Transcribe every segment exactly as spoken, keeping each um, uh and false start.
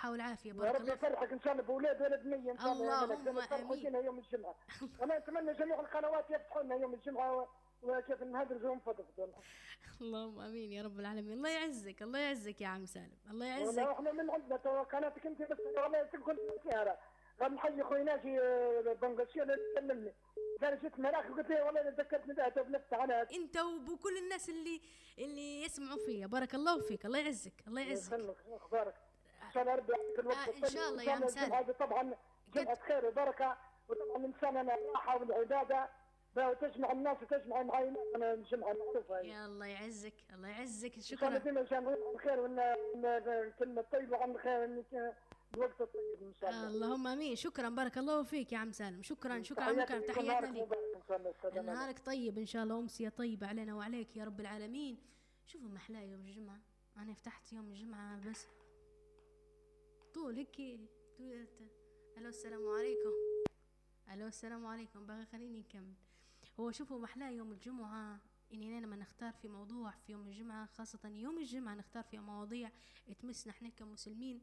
بالصحة والعافية. يا بارك رب الله. يفرحك ان شاء الله باولاد ولد نية ان شاء الله. اللهم امين. يوم الجمعة. وانا اتمنى جميع القنوات يفتحوا لنا يوم الجمعة وكيف نهدرجوا ونفضفضوا. اللهم امين يا رب العالمين. الله يعزك الله يعزك يا عم سالم، الله يعزك. والله احنا من عندنا قناتك انت بس والله كنت فيها. غير نحيي خويا ناجي بنغشي اللي تكلمني. قال جيت مراك قلت له والله ذكرتني بها بنفتح انا. انت وبكل الناس اللي اللي يسمعوا فيا، بارك الله فيك. الله يعزك الله يعزك. اخبارك ان شاء الله ربي يعطيك الوقت. آه ان شاء الله يا عم سالم. هذا طبعا جمعة خير وبركة، وطبعا الانسان انا الراحة والعبادة وتجمع الناس وتجمع معي انا الجمعة معروفة. يا الله يعزك الله يعزك. شكرا. ان شاء الله ديما الخير وان كلمة طيبة عن الخير انك الوقت الطيب ان شاء الله. اللهم امين. شكرا بارك الله فيك يا عم سالم. شكرا شكرا على المكالمة. تحياتنا لك. نهارك طيب ان شاء الله، امسيه طيبه علينا وعليك يا رب العالمين. شوفوا محلاه يوم الجمعه، انا فتحت يوم الجمعه بس طول هيك. الو السلام عليكم. الو السلام عليكم. بقى خليني نكمل. هو شوفوا محلاه يوم الجمعه اننا لما نختار في موضوع في يوم الجمعه، خاصه يوم الجمعه نختار في مواضيع تمسنا احنا كمسلمين،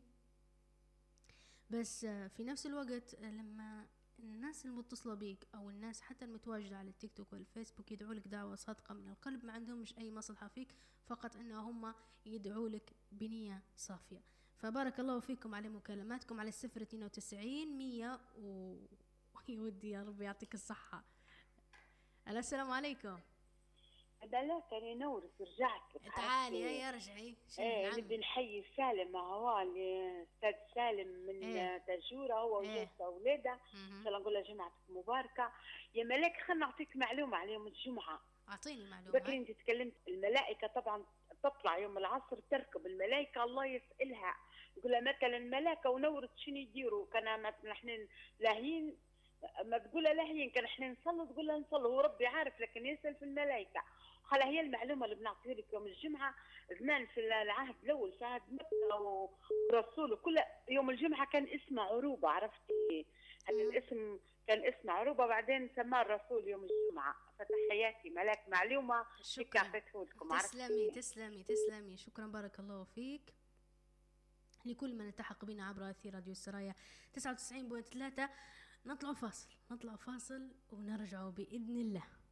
بس في نفس الوقت لما الناس المتصلة بيك أو الناس حتى المتواجدة على التيك توك والفيسبوك يدعو لك دعوة صادقة من القلب، ما عندهمش أي مصلحة فيك، فقط أنه هم يدعو لك بنية صافية. فبارك الله فيكم على مكالماتكم على الصفر اثنين وتسعين مية و يودي يا رب يعطيك الصحة. السلام عليكم. لا كان ينورك رجعت. تعالي هيا ارجعي. ايه نبي نحيي سالم مع هو الاستاذ سالم من إيه؟ تجوره هو وزوجته واولاده. ان شاء الله نقول له جمعتك مباركه. يا ملاك خلنا نعطيك معلومه على يوم الجمعه. اعطيني معلومه. بكري انت تكلمت الملائكه طبعا تطلع يوم العصر تركب الملائكه، الله يسالها يقول لها مثلا ملائكه ونورت شنو يديروا، كان مثلا احنا لاهين ما تقول لاهين كان احنا نصلي تقول لها نصلي، هو ربي عارف لكن يسال في الملائكه. خلا هي المعلومه اللي بنعطيها لك يوم الجمعه. زمان في العهد الاول في عهد مكه ورسول وكل يوم الجمعه كان اسمه عروبه، عرفتي هذا الاسم كان اسمه عروبه، بعدين سماه الرسول يوم الجمعه. فتحياتي ملاك معلومه شكرا. عطيته لكم. تسلمي تسلمي تسلمي. شكرا بارك الله فيك لكل من التحق بنا عبر اثير راديو السرايا تسعة وتسعين فاصلة ثلاثة. نطلع فاصل نطلع فاصل ونرجع باذن الله.